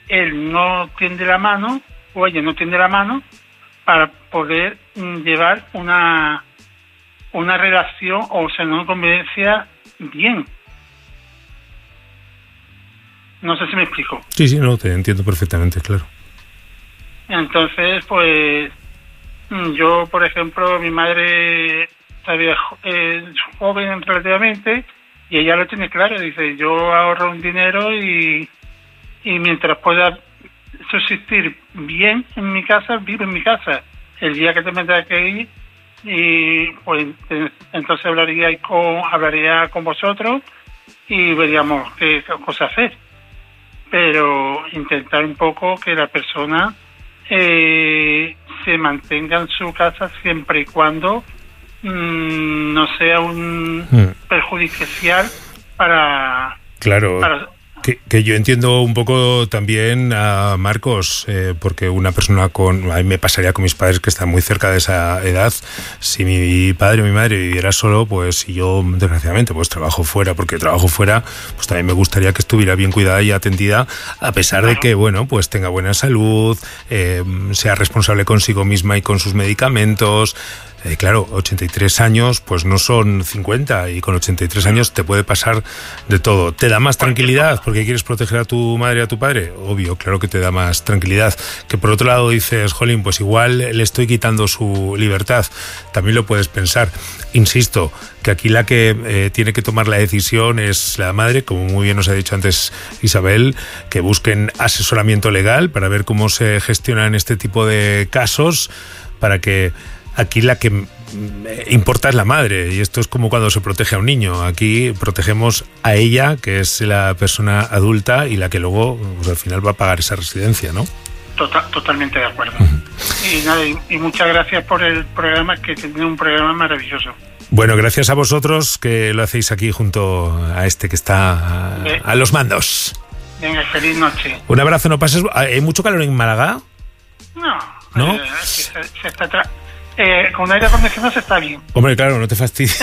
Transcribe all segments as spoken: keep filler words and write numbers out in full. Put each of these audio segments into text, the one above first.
él no tiende la mano o ella no tiende la mano para poder mm, llevar una una relación o sea, una convivencia bien. No sé si me explico. Sí, sí, no, te entiendo perfectamente, claro. Entonces, pues, yo, por ejemplo, mi madre todavía es joven relativamente y ella lo tiene claro. Dice, yo ahorro un dinero y, y mientras pueda subsistir bien en mi casa, vivo en mi casa. El día que te me tenga que ir, y pues entonces hablaría con, hablaría con vosotros y veríamos qué cosa hacer. Pero intentar un poco que la persona eh, se mantenga en su casa siempre y cuando mmm, no sea un mm. perjudicial para... Claro. Para, Que, que yo entiendo un poco también a Marcos, eh, porque una persona con... A mí me pasaría con mis padres que están muy cerca de esa edad. Si mi padre o mi madre viviera solo, pues si yo, desgraciadamente, pues trabajo fuera, porque trabajo fuera, pues también me gustaría que estuviera bien cuidada y atendida, a pesar de que, bueno, pues tenga buena salud, eh, sea responsable consigo misma y con sus medicamentos. Eh, claro, ochenta y tres años pues no son cincuenta y con ochenta y tres años te puede pasar de todo. ¿Te da más tranquilidad porque quieres proteger a tu madre y a tu padre? Obvio, claro que te da más tranquilidad. Que por otro lado dices, jolín, pues igual le estoy quitando su libertad. También lo puedes pensar. Insisto, que aquí la que eh, tiene que tomar la decisión es la madre, como muy bien nos ha dicho antes Isabel, que busquen asesoramiento legal para ver cómo se gestionan este tipo de casos, para que aquí la que importa es la madre, y esto es como cuando se protege a un niño. Aquí protegemos a ella, que es la persona adulta y la que luego, pues, al final va a pagar esa residencia, ¿no? Total, totalmente de acuerdo. Uh-huh. Y nada, y, y muchas gracias por el programa, que tiene un programa maravilloso. Bueno, gracias a vosotros que lo hacéis aquí junto a este que está a, a los mandos. Venga, feliz noche. Un abrazo, no pases... ¿Hay mucho calor en Málaga? No. ¿No? Eh, se, se está tra- Eh, con aire acondicionado se está bien. Hombre, claro, no te fastidies.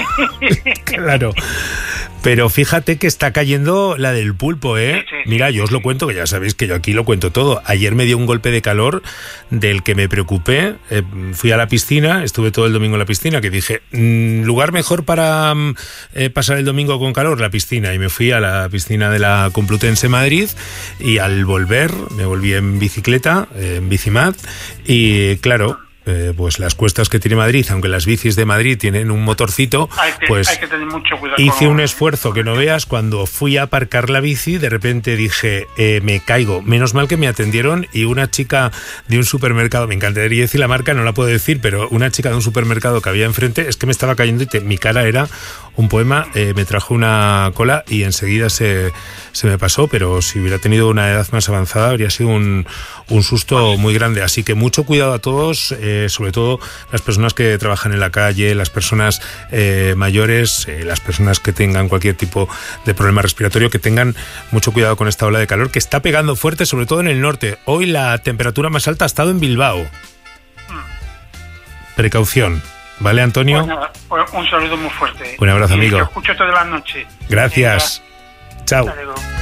Claro. Pero fíjate que está cayendo la del pulpo, ¿eh? Sí, sí, Mira, yo os lo cuento, que ya sabéis que yo aquí lo cuento todo. Ayer me dio un golpe de calor del que me preocupé. Eh, fui a la piscina, estuve todo el domingo en la piscina, que dije, mmm, lugar mejor para eh, pasar el domingo con calor, la piscina. Y me fui a la piscina de la Complutense Madrid, y al volver me volví en bicicleta, eh, en Bicimad, y claro... Eh, pues las cuestas que tiene Madrid, aunque las bicis de Madrid tienen un motorcito, hay que, pues hay que tener mucho cuidado. Hice con... un esfuerzo que no veas. Cuando fui a aparcar la bici, de repente dije, eh, me caigo. Menos mal que me atendieron, y una chica de un supermercado, me encantaría decir la marca, no la puedo decir, pero una chica de un supermercado que había enfrente, es que me estaba cayendo y te, mi cara era un poema, eh, me trajo una cola y enseguida se, se me pasó, pero si hubiera tenido una edad más avanzada habría sido un, un susto muy grande. Así que mucho cuidado a todos, eh, sobre todo las personas que trabajan en la calle, las personas eh, mayores, eh, las personas que tengan cualquier tipo de problema respiratorio, que tengan mucho cuidado con esta ola de calor que está pegando fuerte, sobre todo en el norte. Hoy la temperatura más alta ha estado en Bilbao. Precaución. ¿Vale, Antonio? Pues nada, pues un saludo muy fuerte. Un abrazo, y amigo. Te escucho toda la noche. Gracias. Venga. Chao. Hasta luego.